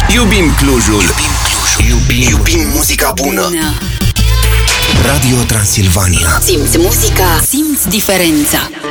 Iubim Clujul. Iubim muzica bună. Radio Transilvania. Simți muzica, simți diferența.